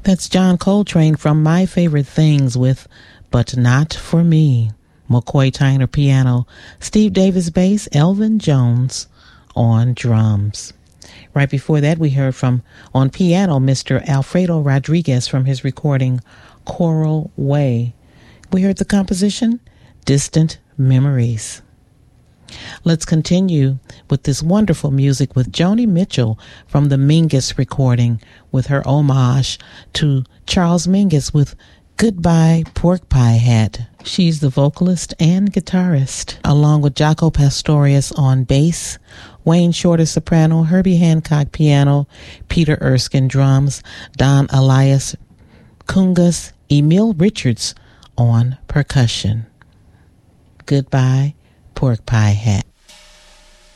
That's John Coltrane from My Favorite Things with But Not For Me. McCoy Tyner piano, Steve Davis bass, Elvin Jones on drums. Right before that, we heard from, on piano, Mr. Alfredo Rodriguez from his recording Coral Way. We heard the composition, Distant Memories. Let's continue with this wonderful music with Joni Mitchell from the Mingus recording with her homage to Charles Mingus with Goodbye Pork Pie Hat. She's the vocalist and guitarist, along with Jaco Pastorius on bass, Wayne Shorter soprano, Herbie Hancock piano, Peter Erskine drums, Don Elias congas, Emil Richards on percussion. Goodbye Pork Pie Hat.